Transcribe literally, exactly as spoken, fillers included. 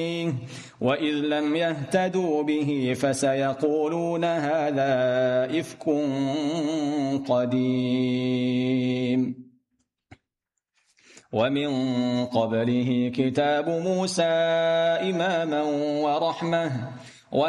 وإذ لم يهتدوا به فسيقولون هذا إفك قديم. ومن قبله كتاب موسى إماما ورحمة